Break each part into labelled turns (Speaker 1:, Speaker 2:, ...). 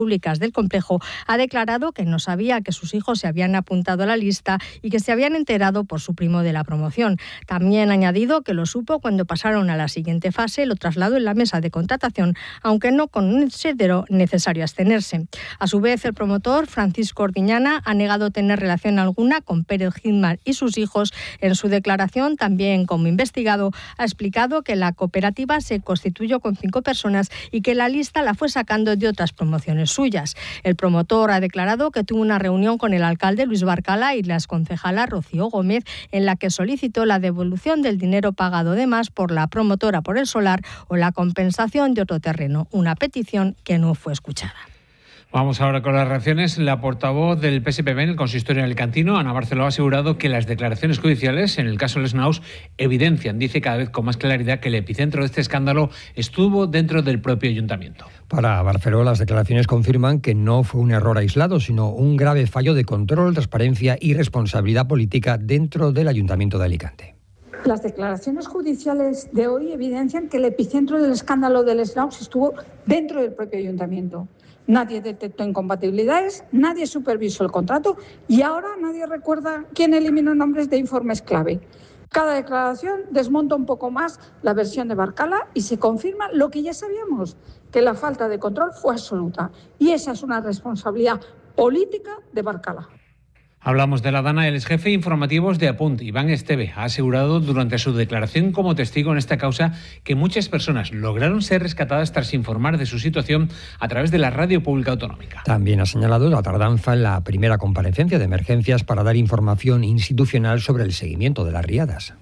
Speaker 1: públicas del complejo, ha declarado que no sabía que sus hijos se habían apuntado a la lista y que se habían enterado por su primo de la promoción. También ha añadido que lo supo cuando pasaron a la siguiente fase, lo trasladó en la mesa de contratación, aunque no con un consideró necesario abstenerse. A su vez, el promotor, Francisco Ordiñana, ha negado tener relación alguna con Pérez Gilmar y sus hijos. En su declaración, también como investigado, ha explicado que la cooperativa se constituyó con 5 personas y que la lista la fue sacando de otras promociones suyas. El promotor ha declarado que tuvo una reunión con el alcalde Luis Barcala y la concejala Rocío Gómez, en la que solicitó la devolución del dinero pagado de más por la promotora por el solar o la compensación de otro terreno, una petición que no fue escuchada.
Speaker 2: Vamos ahora con las reacciones. La portavoz del PSPB en el consistorio alicantino, Ana Barceló, ha asegurado que las declaraciones judiciales en el caso Les Naus evidencian, dice cada vez con más claridad, que el epicentro de este escándalo estuvo dentro del propio ayuntamiento.
Speaker 3: Para Barceló, las declaraciones confirman que no fue un error aislado, sino un grave fallo de control, transparencia y responsabilidad política dentro del Ayuntamiento de Alicante.
Speaker 4: Las declaraciones judiciales de hoy evidencian que el epicentro del escándalo de Les Naus estuvo dentro del propio ayuntamiento. Nadie detectó incompatibilidades, nadie supervisó el contrato y ahora nadie recuerda quién eliminó nombres de informes clave. Cada declaración desmonta un poco más la versión de Barcala y se confirma lo que ya sabíamos, que la falta de control fue absoluta. Y esa es una responsabilidad política de Barcala.
Speaker 2: Hablamos de la Dana. El exjefe de informativos de Apunt, Iván Esteve, ha asegurado durante su declaración como testigo en esta causa que muchas personas lograron ser rescatadas tras informar de su situación a través de la radio pública autonómica.
Speaker 3: También ha señalado la tardanza en la primera comparecencia de emergencias para dar información institucional sobre el seguimiento de las riadas.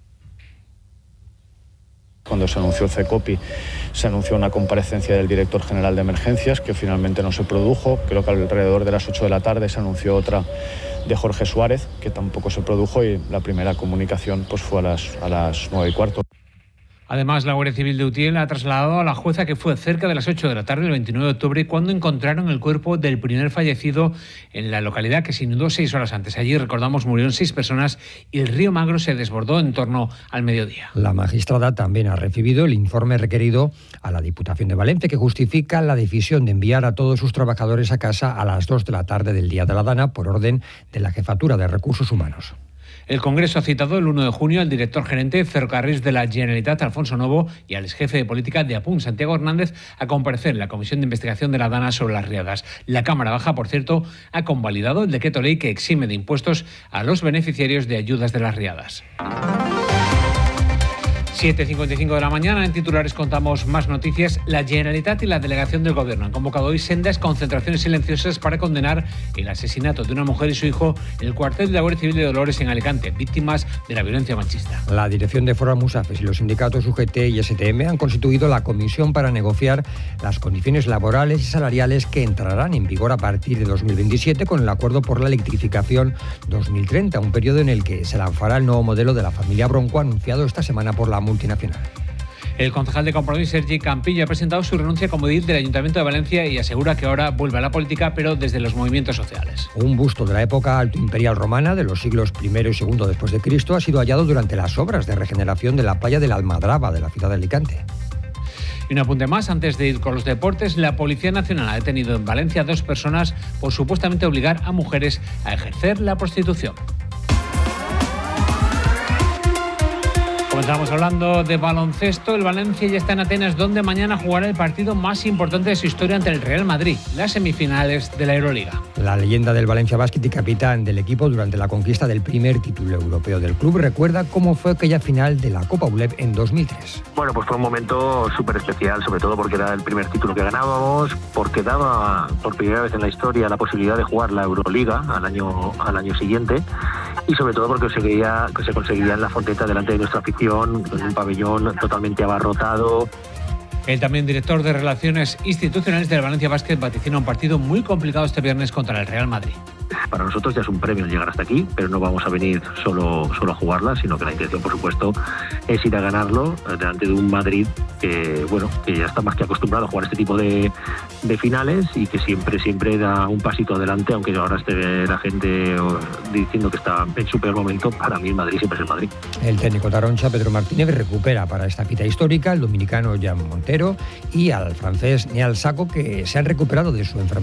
Speaker 5: Cuando se anunció el CECOPI, se anunció una comparecencia del director general de emergencias que finalmente no se produjo. Creo que alrededor de las 8 de la tarde se anunció otra de Jorge Suárez, que tampoco se produjo, y la primera comunicación pues fue a las 9:15.
Speaker 2: Además, la Guardia Civil de Utiel ha trasladado a la jueza que fue cerca de las 8 de la tarde del 29 de octubre cuando encontraron el cuerpo del primer fallecido en la localidad, que se inundó 6 horas antes. Allí, recordamos, murieron 6 personas y el río Magro se desbordó en torno al mediodía.
Speaker 3: La magistrada también ha recibido el informe requerido a la Diputación de Valencia, que justifica la decisión de enviar a todos sus trabajadores a casa a las 2 de la tarde del día de la Dana por orden de la Jefatura de Recursos Humanos.
Speaker 2: El Congreso ha citado el 1 de junio al director gerente de Ferrocarrils de la Generalitat, Alfonso Novo, y al exjefe de política de Apunt, Santiago Hernández, a comparecer en la Comisión de Investigación de la Dana sobre las riadas. La Cámara Baja, por cierto, ha convalidado el decreto ley que exime de impuestos a los beneficiarios de ayudas de las riadas. 7:55 de la mañana. En titulares contamos más noticias. La Generalitat y la delegación del Gobierno han convocado hoy sendas concentraciones silenciosas para condenar el asesinato de una mujer y su hijo en el cuartel de la Guardia Civil de Dolores en Alicante, víctimas de la violencia machista.
Speaker 3: La dirección de Foro Almusafes y los sindicatos UGT y STM han constituido la comisión para negociar las condiciones laborales y salariales que entrarán en vigor a partir de 2027 con el acuerdo por la electrificación 2030, un periodo en el que se lanzará el nuevo modelo de la familia Bronco anunciado esta semana por la multinacional.
Speaker 2: El concejal de Compromís, Sergi Campillo, ha presentado su renuncia como edil del Ayuntamiento de Valencia y asegura que ahora vuelve a la política, pero desde los movimientos sociales.
Speaker 3: Un busto de la época alto imperial romana de los siglos I y II después de Cristo ha sido hallado durante las obras de regeneración de la playa de la Almadraba de la ciudad de Alicante.
Speaker 2: Y un apunte más, antes de ir con los deportes, la Policía Nacional ha detenido en Valencia a 2 personas por supuestamente obligar a mujeres a ejercer la prostitución. Comenzamos hablando de baloncesto. El Valencia ya está en Atenas, donde mañana jugará el partido más importante de su historia ante el Real Madrid, las semifinales de la Euroliga.
Speaker 3: La leyenda del Valencia Basket y capitán del equipo durante la conquista del primer título europeo del club recuerda cómo fue aquella final de la Copa ULEB en 2003.
Speaker 6: Bueno, pues fue un momento súper especial, sobre todo porque era el primer título que ganábamos, porque daba por primera vez en la historia la posibilidad de jugar la Euroliga al año siguiente, y sobre todo porque se conseguía en la Fonteta delante de nuestra afición, en un pabellón totalmente abarrotado.
Speaker 2: El también director de Relaciones Institucionales del Valencia Basket vaticina un partido muy complicado este viernes contra el Real Madrid.
Speaker 6: Para nosotros ya es un premio llegar hasta aquí, pero no vamos a venir solo a jugarla, sino que la intención, por supuesto, es ir a ganarlo delante de un Madrid que ya está más que acostumbrado a jugar este tipo de finales y que siempre da un pasito adelante, aunque ahora esté la gente diciendo que está en su peor momento. Para mí el Madrid siempre es el Madrid.
Speaker 3: El técnico taroncha Pedro Martínez recupera para esta cita histórica al dominicano Jan Montero y al francés Neal Sacco, que se han recuperado de su enfermedad.